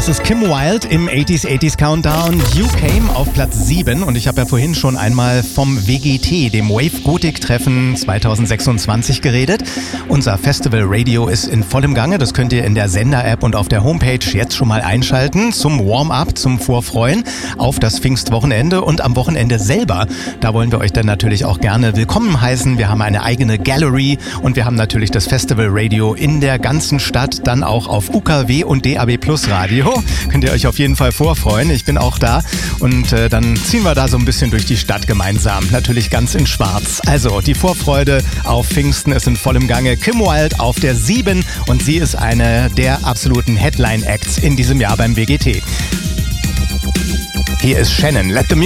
Das ist Kim Wilde im 80s Countdown. You Came auf Platz 7 und ich habe ja vorhin schon einmal vom WGT, dem Wave Gothic Treffen 2026 geredet. Unser Festival Radio ist in vollem Gange, das könnt ihr in der Sender-App und auf der Homepage jetzt schon mal einschalten zum Warm-up, zum Vorfreuen auf das Pfingstwochenende und am Wochenende selber. Da wollen wir euch dann natürlich auch gerne willkommen heißen. Wir haben eine eigene Gallery und wir haben natürlich das Festival Radio in der ganzen Stadt, dann auch auf UKW und DAB Plus Radio. Könnt ihr euch auf jeden Fall vorfreuen. Ich bin auch da und dann ziehen wir da so ein bisschen durch die Stadt gemeinsam. Natürlich ganz in schwarz. Also die Vorfreude auf Pfingsten ist in vollem Gange. Kim Wilde auf der 7 und sie ist eine der absoluten Headline-Acts in diesem Jahr beim WGT. Hier ist Shannon. Let the